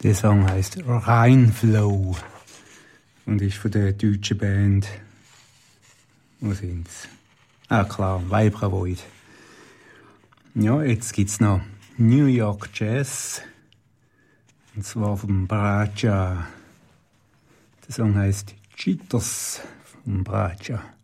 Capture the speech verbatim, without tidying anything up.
Der Song heißt Rheinflow und ist von der deutschen Band. Wo sind's? Ah klar, Vibra Void. Ja, jetzt gibt's noch New York Jazz. Und zwar vom Bracia. Der Song heißt Cheaters vom Bracia.